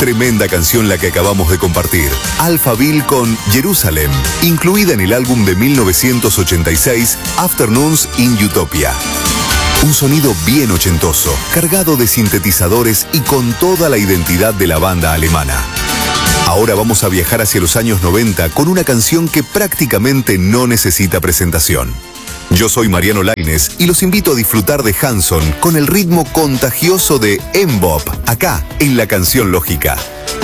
Tremenda canción la que acabamos de compartir. Alphaville con Jerusalem, incluida en el álbum de 1986 Afternoons in Utopia. Un sonido bien ochentoso, cargado de sintetizadores y con toda la identidad de la banda alemana. Ahora vamos a viajar hacia los años 90 con una canción que prácticamente no necesita presentación. Yo soy Mariano Lainez y los invito a disfrutar de Hanson con el ritmo contagioso de M-Bop, acá en La Canción Lógica.